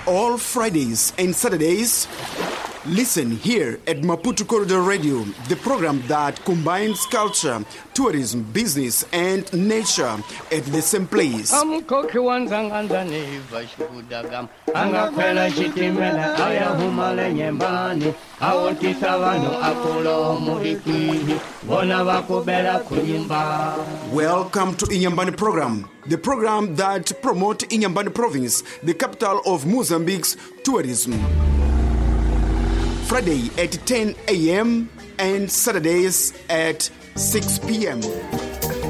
all Fridays and Saturdays. Listen here at Maputo Corridor Radio, the program that combines culture, tourism, business, and nature at the same place. Welcome to Inyambane program, the program that promotes Inyambane province, the capital of Mozambique's tourism. Friday at 10 a.m. and Saturdays at 6 p.m.